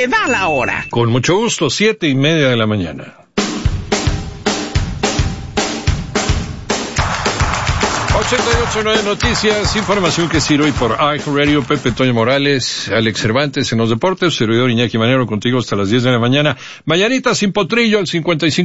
se da la hora. Con mucho gusto, 7:30 de la mañana. 88.9 Noticias, información que sirve hoy por iHeartRadio. Pepe Toño Morales, Alex Cervantes en los deportes, servidor Iñaki Manero contigo hasta las 10 de la mañana. Mañanita sin potrillo al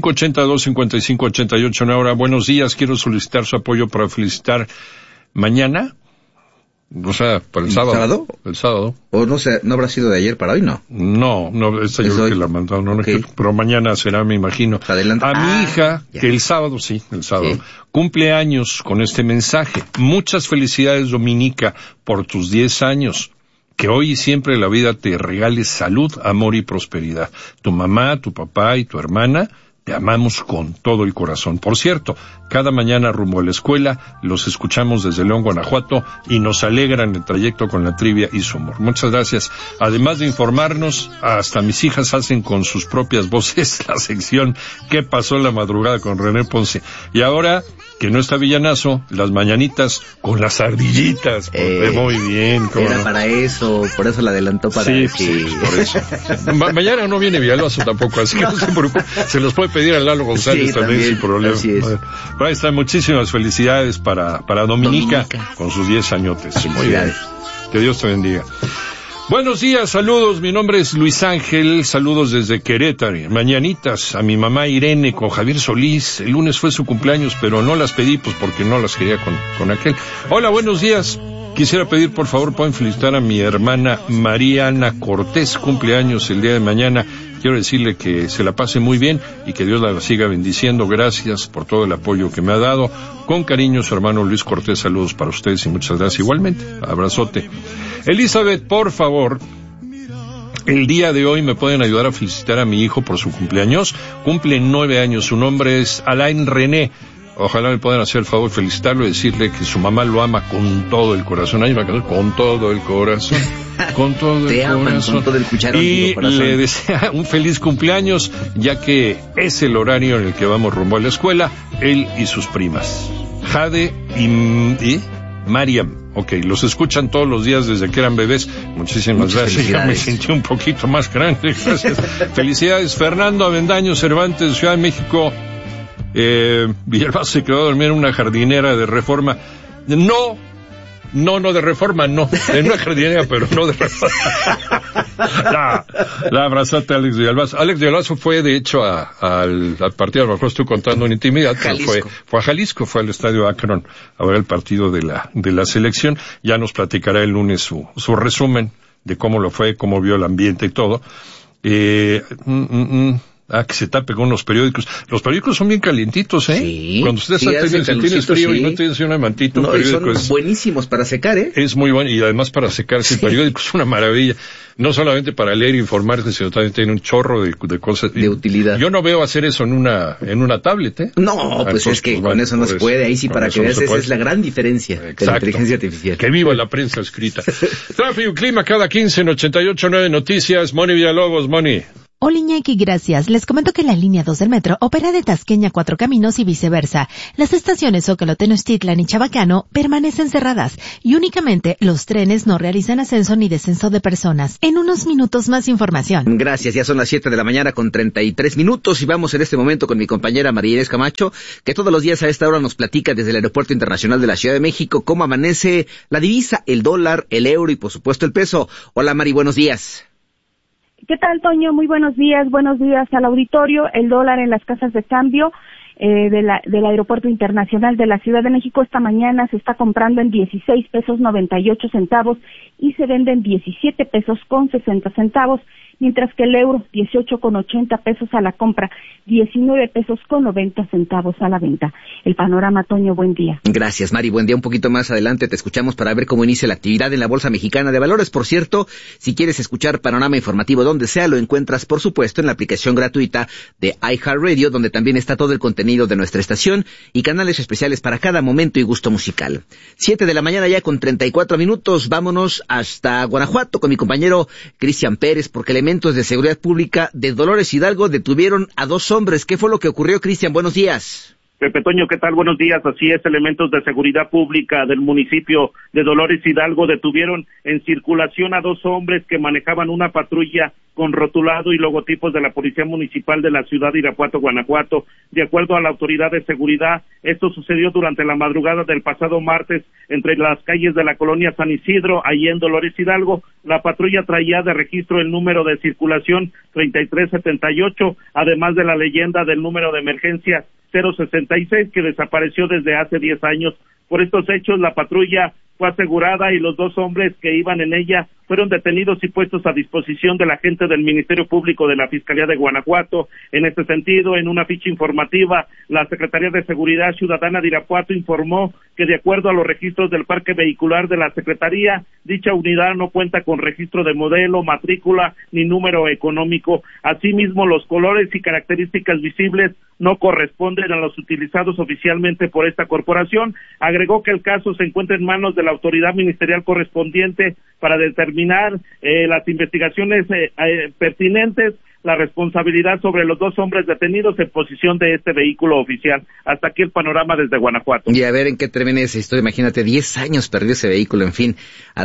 5582-5588 una hora. Buenos días, quiero solicitar su apoyo para felicitar mañana. O sea, para el sábado. ¿Sábado? El sábado. O no sé, ¿no habrá sido de ayer para hoy, no? No, esta yo creo que la mandaron, no, okay. Pero mañana será, me imagino. Adelante. A mi hija, ya. que el sábado, cumple años con este mensaje. Muchas felicidades, Dominica, por tus 10 años. Que hoy y siempre la vida te regale salud, amor y prosperidad. Tu mamá, tu papá y tu hermana te amamos con todo el corazón. Por cierto, cada mañana rumbo a la escuela los escuchamos desde León, Guanajuato, y nos alegran el trayecto con la trivia y su humor. Muchas gracias. Además de informarnos, hasta mis hijas hacen con sus propias voces la sección ¿Qué pasó en la madrugada con René Ponce? Y ahora, que no está Villanazo, las mañanitas con las ardillitas. Muy bien. Era para eso, por eso la adelantó para sí, por eso. Mañana no viene Villalbazo tampoco, así que no se preocupe. Se los puede pedir a Lalo González también sin problema. Así es. Ahí están, muchísimas felicidades para Dominica con sus 10 añotes. Muy bien. Que Dios te bendiga. Buenos días, saludos, mi nombre es Luis Ángel, saludos desde Querétaro, mañanitas a mi mamá Irene con Javier Solís, el lunes fue su cumpleaños, pero no las pedí pues porque no las quería con aquel. Hola, buenos días, quisiera pedir por favor, pueden felicitar a mi hermana Mariana Cortés, cumpleaños el día de mañana. Quiero decirle que se la pase muy bien y que Dios la siga bendiciendo. Gracias por todo el apoyo que me ha dado. Con cariño, su hermano Luis Cortés, saludos para ustedes y muchas gracias igualmente. Abrazote. Elizabeth, por favor, el día de hoy me pueden ayudar a felicitar a mi hijo por su cumpleaños. Cumple 9 años, su nombre es Alain René. Ojalá me puedan hacer el favor de felicitarlo y decirle que su mamá lo ama con todo el corazón. Hay una canción, con todo el corazón. Con todo el corazón. Con todo el cucharón. Y le desea un feliz cumpleaños, ya que es el horario en el que vamos rumbo a la escuela, él y sus primas. Jade y Mariam. Ok, los escuchan todos los días desde que eran bebés. Muchísimas gracias. Ya me sentí un poquito más grande. Gracias. Felicidades. Fernando Avendaño Cervantes, Ciudad de México. Villalbazo se quedó a dormir en una jardinera de Reforma. No de Reforma, no. En una jardinera, pero no de Reforma. La abrazate a Alex Villalbazo. Alex Villalbazo fue, de hecho, al partido, a lo mejor estoy contando en intimidad, pero fue a Jalisco, fue al estadio Akron a ver el partido de la selección. Ya nos platicará el lunes su resumen de cómo lo fue, cómo vio el ambiente y todo. Que se tape con los periódicos. Los periódicos son bien calientitos, ¿eh? Sí. Cuando usted tienes frío y no tienes una mantita, un periódico son buenísimos para secar, ¿eh? Es muy bueno, y además para secarse el periódico es una maravilla. No solamente para leer e informarse, sino también tiene un chorro de cosas. De utilidad. Yo no veo hacer eso en una tablet, ¿eh? No, pues entonces, es que con eso no se puede. Ahí sí, para que veas, esa es la gran diferencia de la inteligencia artificial. Que viva la prensa escrita. Tráfico y clima cada 15 en 88.9 Noticias. Moni Villalobos, Moni. Hola Iñaki, gracias. Les comento que la línea 2 del metro opera de Tasqueña a 4 Caminos y viceversa. Las estaciones Zócalo, Tenochtitlan y Chabacano permanecen cerradas y únicamente los trenes no realizan ascenso ni descenso de personas. En unos minutos más información. Gracias, ya son las 7 de la mañana con 33 minutos y vamos en este momento con mi compañera María Inés Camacho, que todos los días a esta hora nos platica desde el Aeropuerto Internacional de la Ciudad de México cómo amanece la divisa, el dólar, el euro y por supuesto el peso. Hola Mari, buenos días. ¿Qué tal, Toño? Muy buenos días al auditorio. El dólar en las casas de cambio del Aeropuerto Internacional de la Ciudad de México esta mañana se está comprando en 16 pesos 98 centavos y se vende en 17 pesos con 60 centavos, mientras que el euro 18,80 pesos a la compra, 19 pesos con 90 centavos a la venta. El panorama, Toño, buen día. Gracias, Mari, buen día. Un poquito más adelante te escuchamos para ver cómo inicia la actividad en la Bolsa Mexicana de Valores. Por cierto, si quieres escuchar panorama informativo donde sea, lo encuentras, por supuesto, en la aplicación gratuita de iHeartRadio, donde también está todo el contenido de nuestra estación y canales especiales para cada momento y gusto musical. 7 de la mañana ya con 34 minutos. Vámonos hasta Guanajuato con mi compañero Cristian Pérez, porque elementos de seguridad pública de Dolores Hidalgo detuvieron a 2 hombres. ¿Qué fue lo que ocurrió, Cristian? Buenos días. Pepe Toño, ¿qué tal? Buenos días. Así es, elementos de seguridad pública del municipio de Dolores Hidalgo detuvieron en circulación a 2 hombres que manejaban una patrulla con rotulado y logotipos de la Policía Municipal de la ciudad de Irapuato, Guanajuato. De acuerdo a la autoridad de seguridad, esto sucedió durante la madrugada del pasado martes entre las calles de la colonia San Isidro, ahí en Dolores Hidalgo. La patrulla traía de registro el número de circulación 3378, además de la leyenda del número de emergencia 066, que desapareció desde hace 10 años. Por estos hechos, la patrulla fue asegurada y los 2 hombres que iban en ella fueron detenidos y puestos a disposición de la gente del Ministerio Público de la Fiscalía de Guanajuato. En este sentido, en una ficha informativa, la Secretaría de Seguridad Ciudadana de Irapuato informó que de acuerdo a los registros del parque vehicular de la Secretaría, dicha unidad no cuenta con registro de modelo, matrícula ni número económico. Asimismo, los colores y características visibles no corresponden a los utilizados oficialmente por esta corporación. Agregó que el caso se encuentra en manos de la autoridad ministerial correspondiente para determinar las investigaciones pertinentes, la responsabilidad sobre los 2 hombres detenidos en posesión de este vehículo oficial. Hasta aquí el panorama desde Guanajuato. Y a ver en qué termina esa historia. Imagínate, 10 años perdió ese vehículo. En fin, a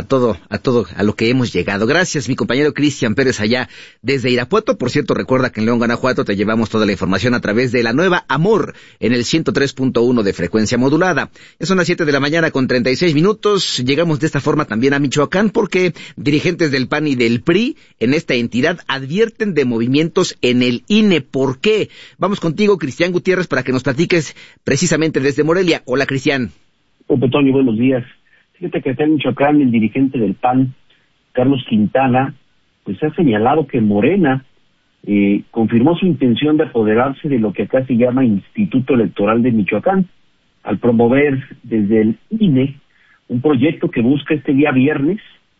lo que hemos llegado. Gracias, mi compañero Cristian Pérez allá desde Irapuato. Por cierto, recuerda que en León, Guanajuato, te llevamos toda la información a través de la nueva Amor en el 103.1 de frecuencia modulada. Son las 7 de la mañana con 36 minutos. Llegamos de esta forma también a Michoacán porque dirigentes del PAN y del PRI en esta entidad advierten de movimientos en el INE. ¿Por qué? Vamos contigo, Cristian Gutiérrez, para que nos platiques precisamente desde Morelia. Hola, Cristian. Pepe Toño, buenos días. Fíjate que acá en Michoacán el dirigente del PAN, Carlos Quintana, pues ha señalado que Morena confirmó su intención de apoderarse de lo que acá se llama Instituto Electoral de Michoacán, al promover desde el INE un proyecto que busca este día viernes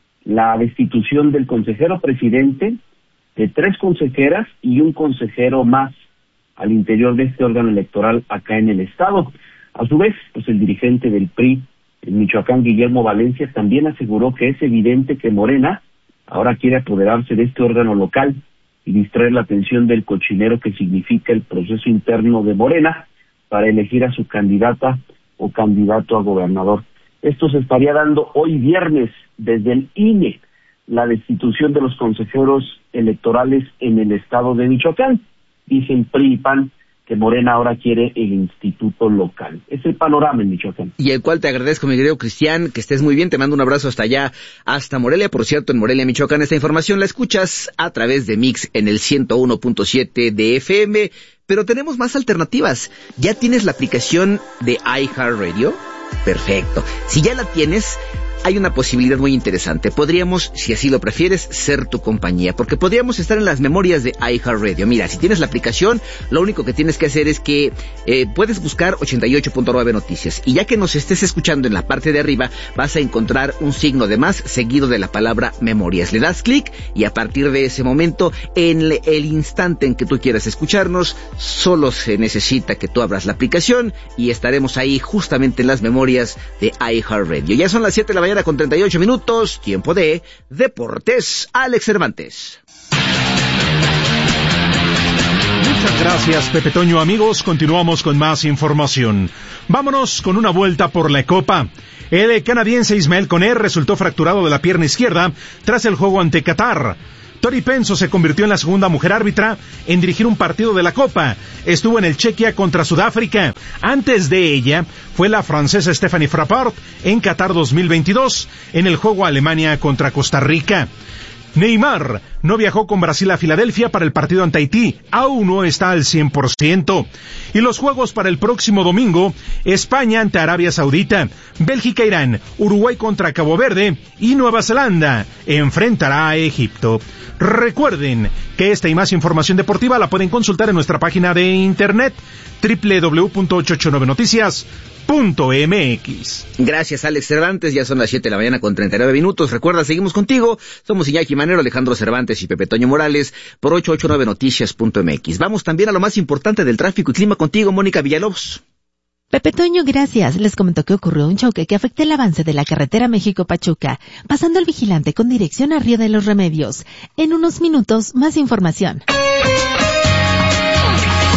la destitución del consejero presidente, de 3 consejeras y un consejero más al interior de este órgano electoral acá en el estado. A su vez, pues el dirigente del PRI en Michoacán, Guillermo Valencia, también aseguró que es evidente que Morena ahora quiere apoderarse de este órgano local y distraer la atención del cochinero que significa el proceso interno de Morena para elegir a su candidata o candidato a gobernador. Esto se estaría dando hoy viernes desde el INE, la destitución de los consejeros electorales en el estado de Michoacán. Dicen PRI y PAN que Morena ahora quiere el instituto local. Es el panorama en Michoacán. Y el cual te agradezco, mi querido Cristian, que estés muy bien. Te mando un abrazo hasta allá, hasta Morelia. Por cierto, en Morelia, Michoacán, esta información la escuchas a través de Mix en el 101.7 de FM. Pero tenemos más alternativas. ¿Ya tienes la aplicación de iHeartRadio? Perfecto. Si ya la tienes, hay una posibilidad muy interesante. Podríamos, si así lo prefieres, ser tu compañía, porque podríamos estar en las memorias de iHeartRadio. Mira, si tienes la aplicación, lo único que tienes que hacer es que puedes buscar 88.9 Noticias, y ya que nos estés escuchando, en la parte de arriba vas a encontrar un signo de más seguido de la palabra memorias. Le das clic y a partir de ese momento, en el instante en que tú quieras escucharnos, solo se necesita que tú abras la aplicación y estaremos ahí justamente en las memorias de iHeartRadio. Ya son las 7 de la mañana con 38 minutos, tiempo de Deportes. Alex Cervantes. Muchas gracias, Pepe Toño. Amigos, continuamos con más información. Vámonos con una vuelta por la Copa. El canadiense Ismael Koné resultó fracturado de la pierna izquierda tras el juego ante Qatar. Tori Penso se convirtió en la segunda mujer árbitra en dirigir un partido de la Copa. Estuvo en el Chequia contra Sudáfrica. Antes de ella fue la francesa Stephanie Frappart en Qatar 2022 en el juego Alemania contra Costa Rica. Neymar no viajó con Brasil a Filadelfia para el partido ante Haití, aún no está al 100%. Y los juegos para el próximo domingo: España ante Arabia Saudita, Bélgica Irán, Uruguay contra Cabo Verde y Nueva Zelanda enfrentará a Egipto. Recuerden que esta y más información deportiva la pueden consultar en nuestra página de internet www.889noticias.mx. Gracias, Alex Cervantes. Ya son las 7 de la mañana con 39 minutos. Recuerda, seguimos contigo. Somos Iñaki Manero, Alejandro Cervantes y Pepe Toño Morales por 889noticias.mx. Vamos también a lo más importante del tráfico y clima contigo, Mónica Villalobos. Pepe Toño, gracias. Les comentó que ocurrió un choque que afecta el avance de la carretera México-Pachuca, pasando el Vigilante con dirección a Río de los Remedios. En unos minutos, más información.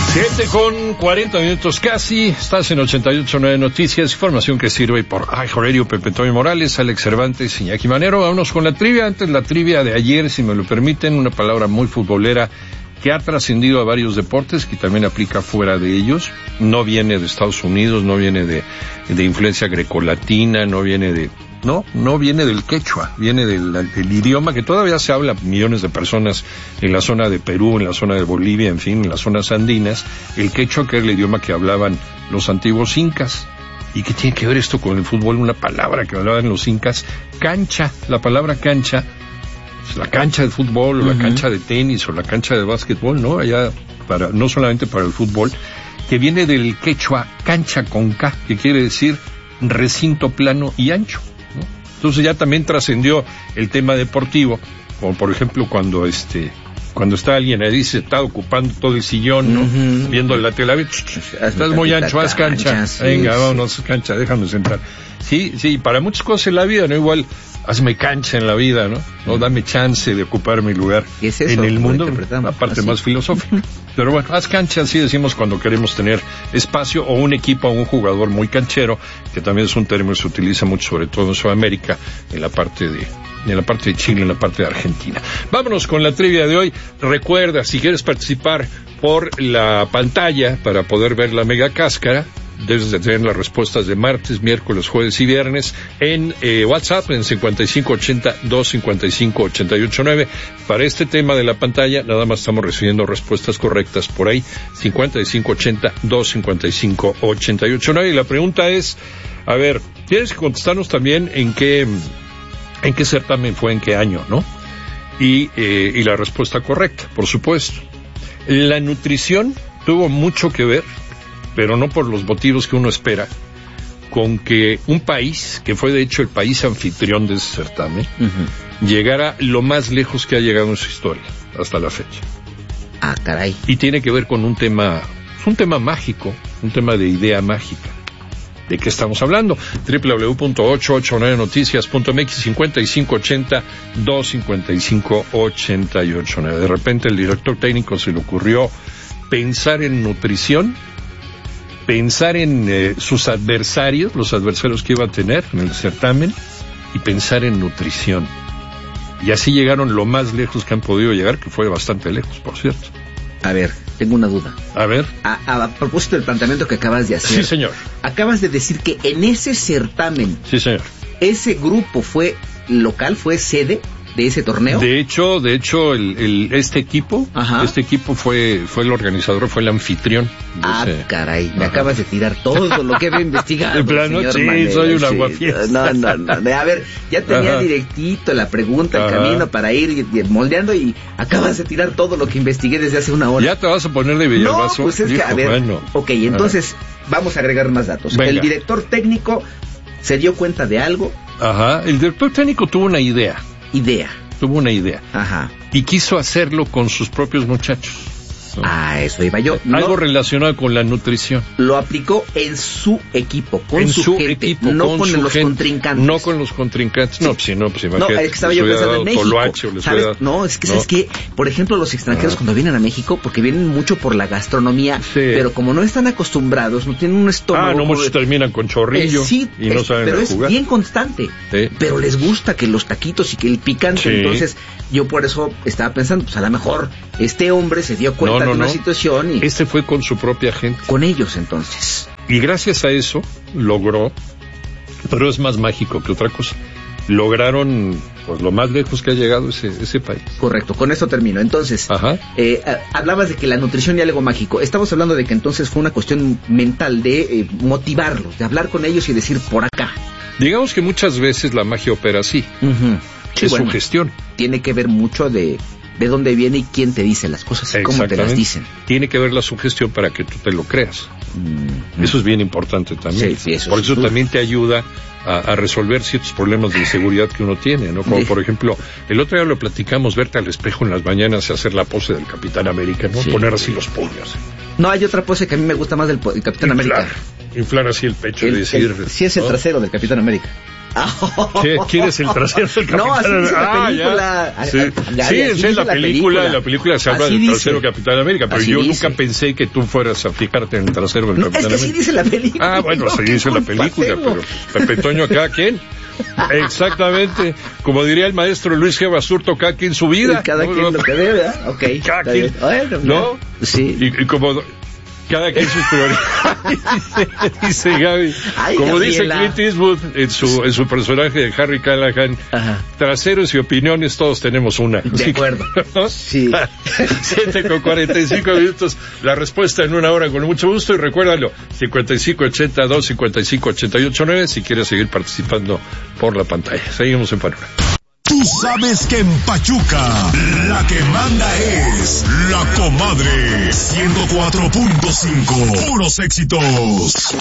7:40 casi, estás en 88.9 Noticias, información que sirve por iHeartRadio, Pepe Toño Morales, Alex Cervantes, Iñaki Manero. Vámonos con la trivia. Antes la trivia de ayer, si me lo permiten, una palabra muy futbolera que ha trascendido a varios deportes, que también aplica fuera de ellos. No viene de Estados Unidos, no viene de influencia grecolatina, no viene del quechua, viene del idioma que todavía se habla millones de personas en la zona de Perú, en la zona de Bolivia, en fin, en las zonas andinas. El quechua, que era el idioma que hablaban los antiguos incas. ¿Y qué tiene que ver esto con el fútbol? Una palabra que hablaban los incas, cancha. La palabra cancha, la cancha de fútbol, o la cancha de tenis, o la cancha de básquetbol, ¿no? Allá, no solamente para el fútbol, que viene del quechua cancha con K, que quiere decir recinto plano y ancho. Entonces ya también trascendió el tema deportivo, como por ejemplo cuando está alguien ahí, se está ocupando todo el sillón, ¿no? Viendo la tele, estás muy ancho, haz cancha, venga, vámonos, cancha, déjame sentar. Sí, para muchas cosas en la vida, ¿no? Igual, hazme cancha en la vida, ¿no? No, dame chance de ocupar mi lugar en el mundo, la parte más filosófica. Pero bueno, haz cancha, así decimos cuando queremos tener espacio, o un equipo o un jugador muy canchero, que también es un término que se utiliza mucho, sobre todo en Sudamérica, en la parte de Chile, en la parte de Argentina. Vámonos con la trivia de hoy. Recuerda, si quieres participar por la pantalla para poder ver la mega cáscara, debes de tener las respuestas de martes, miércoles, jueves y viernes en WhatsApp en 5580-255-889. Para este tema de la pantalla, nada más estamos recibiendo respuestas correctas por ahí, 5580-255-889. Y la pregunta es, a ver, tienes que contestarnos también en qué certamen fue, en qué año, ¿no? Y la respuesta correcta, por supuesto. La nutrición tuvo mucho que ver, pero no por los motivos que uno espera, con que un país, que fue de hecho el país anfitrión de ese certamen, llegara lo más lejos que ha llegado en su historia, hasta la fecha. Ah, caray. Y tiene que ver con un tema mágico, un tema de idea mágica. ¿De qué estamos hablando? www.889noticias.mx, 5580-255-889. De repente el director técnico se le ocurrió pensar en nutrición, pensar en sus adversarios, los adversarios que iba a tener en el certamen, y pensar en nutrición. Y así llegaron lo más lejos que han podido llegar, que fue bastante lejos, por cierto. A ver, tengo una duda. A ver. A propósito del planteamiento que acabas de hacer. Sí, señor. Acabas de decir que en ese certamen... Sí, señor. ¿Ese grupo fue local, fue sede de ese torneo? De hecho, este equipo fue el organizador, fue el anfitrión. Caray, me acabas de tirar todo lo que había investigado. De plano, sí, Manero, soy un aguafiestas. No. A ver, ya tenía directito la pregunta, el camino para ir moldeando, y acabas de tirar todo lo que investigué desde hace una hora. ¿Ya te vas a poner de Villalbazo? No, pues es que, a ver, bueno. Ok, entonces, vamos a agregar más datos. Venga. El director técnico se dio cuenta de algo. Ajá, el director técnico tuvo una idea. Tuvo una idea. Ajá. Y quiso hacerlo con sus propios muchachos, ¿no? Eso iba yo. Algo relacionado con la nutrición. Lo aplicó en su equipo, con su gente, no con los contrincantes. No con los contrincantes. Sí. No, pues no, es que estaba yo pensando en México. ¿Sabes? No, es que ¿sabes qué? Por ejemplo, los extranjeros cuando vienen a México, porque vienen mucho por la gastronomía, pero como no están acostumbrados, no tienen un estómago. Muchos terminan con chorrillo y no saben pero jugar. Es bien constante. Sí. Pero les gusta que los taquitos y que el picante. Sí. Entonces, yo por eso estaba pensando, pues a lo mejor este hombre se dio cuenta de una situación y... Este fue con su propia gente. Con ellos, entonces. Y gracias a eso logró, pero es más mágico que otra cosa, lograron pues lo más lejos que ha llegado ese país. Correcto, con esto termino. Entonces, hablabas de que la nutrición y algo mágico. Estamos hablando de que entonces fue una cuestión mental de motivarlos, de hablar con ellos y decir por acá. Digamos que muchas veces la magia opera así. Es sugestión. Tiene que ver mucho de dónde viene y quién te dice las cosas y cómo te las dicen. Tiene que ver la sugestión para que tú te lo creas. Eso es bien importante también. Sí, eso por eso también te ayuda a resolver ciertos problemas de inseguridad que uno tiene, ¿no? Como por ejemplo, el otro día lo platicamos, verte al espejo en las mañanas y hacer la pose del Capitán América, ¿no? Poner así los puños. No, hay otra pose que a mí me gusta más del Capitán América. Inflar así el pecho y decir... Sí, es el trasero del Capitán América. ¿Quién es el trasero del Capitán América? Sí, en la película se habla del trasero Capitán América, pero yo nunca pensé que tú fueras a fijarte en el trasero del Capitán América. Es que sí dice la película. Bueno, sí dice la película, pero Pepe Toño, ¿cada quien? Exactamente, como diría el maestro Luis G. Basurto, cada quien su vida. Cada quien lo que ve, ¿verdad? Ok. Cada quien, bueno, ¿no? Sí. Y como cada quien sus prioridades, dice Gaby. Como dice Clint Eastwood en su personaje de Harry Callahan, traseros y opiniones todos tenemos una. De acuerdo. ¿No? Sí. 7:45. La respuesta en una hora con mucho gusto, y recuérdalo, 5582-558889 si quieres seguir participando por la pantalla. Seguimos en Panorama. Tú sabes que en Pachuca la que manda es La Comadre 104.5. Puros éxitos.